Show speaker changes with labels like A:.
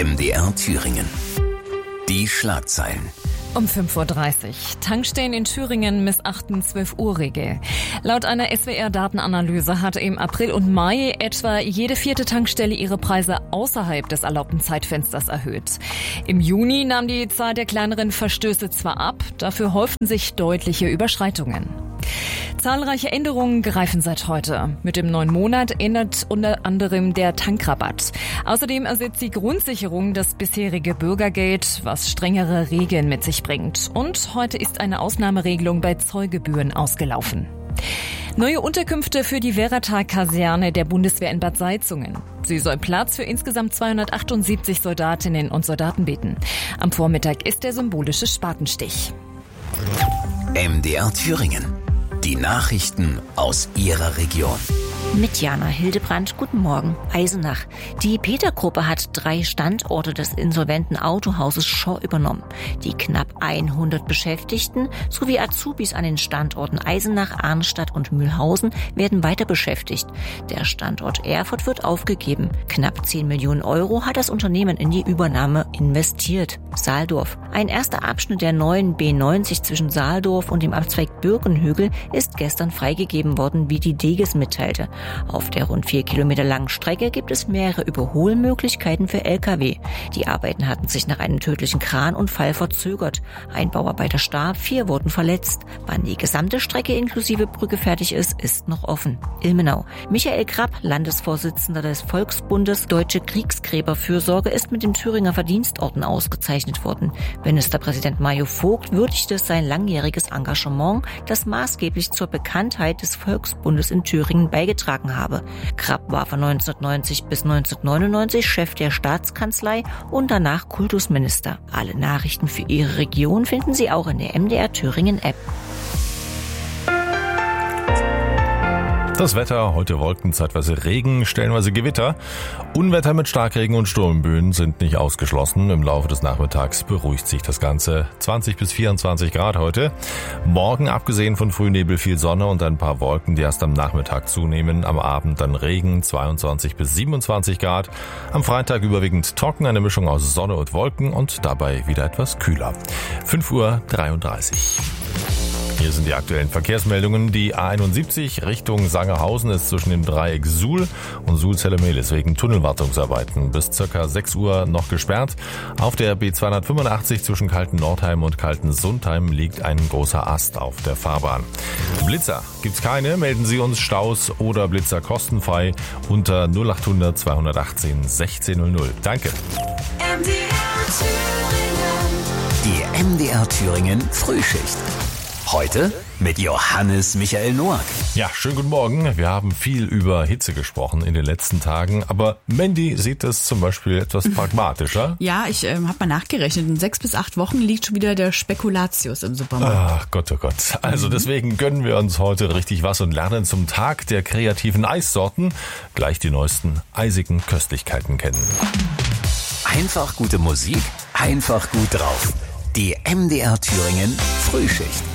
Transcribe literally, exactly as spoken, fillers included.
A: M D R Thüringen. Die Schlagzeilen.
B: Um fünf Uhr dreißig. Tankstellen in Thüringen missachten zwölf Uhr Regel. Laut einer S W R-Datenanalyse hatte im April und Mai etwa jede vierte Tankstelle ihre Preise außerhalb des erlaubten Zeitfensters erhöht. Im Juni nahm die Zahl der kleineren Verstöße zwar ab, dafür häuften sich deutliche Überschreitungen. Zahlreiche Änderungen greifen seit heute. Mit dem neuen Monat ändert unter anderem der Tankrabatt. Außerdem ersetzt die Grundsicherung das bisherige Bürgergeld, was strengere Regeln mit sich bringt. Und heute ist eine Ausnahmeregelung bei Zollgebühren ausgelaufen. Neue Unterkünfte für die Wehratal-Kaserne der Bundeswehr in Bad Salzungen. Sie soll Platz für insgesamt zweihundertachtundsiebzig Soldatinnen und Soldaten bieten. Am Vormittag ist der symbolische Spatenstich.
A: M D R Thüringen. Die Nachrichten aus Ihrer Region.
C: Mit Jana Hildebrandt, guten Morgen. Eisenach. Die Peter-Gruppe hat drei Standorte des insolventen Autohauses Schorr übernommen. Die knapp hundert Beschäftigten sowie Azubis an den Standorten Eisenach, Arnstadt und Mühlhausen werden weiter beschäftigt. Der Standort Erfurt wird aufgegeben. Knapp zehn Millionen Euro hat das Unternehmen in die Übernahme investiert. Sahldorf. Ein erster Abschnitt der neuen B neunzig zwischen Sahldorf und dem Abzweig Birkenhügel ist gestern freigegeben worden, wie die Deges mitteilte. Auf der rund vier Kilometer langen Strecke gibt es mehrere Überholmöglichkeiten für L K W. Die Arbeiten hatten sich nach einem tödlichen Kranunfall verzögert. Ein Bauarbeiter starb, vier wurden verletzt. Wann die gesamte Strecke inklusive Brücke fertig ist, ist noch offen. Ilmenau. Michael Krapp, Landesvorsitzender des Volksbundes Deutsche Kriegsgräberfürsorge, ist mit dem Thüringer Verdienstorden ausgezeichnet worden. Ministerpräsident Mario Vogt würdigte sein langjähriges Engagement, das maßgeblich zur Bekanntheit des Volksbundes in Thüringen beigetragen habe. Krapp war von neunzehnhundertneunzig bis neunzehnhundertneunundneunzig Chef der Staatskanzlei und danach Kultusminister. Alle Nachrichten für Ihre Region finden Sie auch in der M D R Thüringen App.
D: Das Wetter, heute Wolken, zeitweise Regen, stellenweise Gewitter. Unwetter mit Starkregen und Sturmböen sind nicht ausgeschlossen. Im Laufe des Nachmittags beruhigt sich das Ganze. zwanzig bis vierundzwanzig Grad heute. Morgen, abgesehen von Frühnebel, viel Sonne und ein paar Wolken, die erst am Nachmittag zunehmen. Am Abend dann Regen, zweiundzwanzig bis siebenundzwanzig Grad. Am Freitag überwiegend trocken, eine Mischung aus Sonne und Wolken und dabei wieder etwas kühler. fünf Uhr dreiunddreißig. Hier sind die aktuellen Verkehrsmeldungen. Die A einundsiebzig Richtung Sangerhausen ist zwischen dem Dreieck Suhl und Suhl-Zelle-Mehlis wegen Tunnelwartungsarbeiten bis ca. sechs Uhr noch gesperrt. Auf der B zweihundertfünfundachtzig zwischen Kalten-Nordheim und Kalten-Sundheim liegt ein großer Ast auf der Fahrbahn. Blitzer gibt's keine. Melden Sie uns Staus oder Blitzer kostenfrei unter null achthundert zweihundertachtzehn sechzehnhundert. Danke.
A: Die M D R Thüringen Frühschicht. Heute mit Johannes Michael Noack.
D: Ja, schönen guten Morgen. Wir haben viel über Hitze gesprochen in den letzten Tagen, aber Mandy sieht es zum Beispiel etwas pragmatischer.
E: Ja, ich ähm, habe mal nachgerechnet. In sechs bis acht Wochen liegt schon wieder der Spekulatius im Supermarkt.
D: Ach Gott, oh Gott. Also deswegen gönnen wir uns heute richtig was und lernen zum Tag der kreativen Eissorten gleich die neuesten eisigen Köstlichkeiten kennen.
A: Einfach gute Musik, einfach gut drauf. Die M D R Thüringen Frühschicht.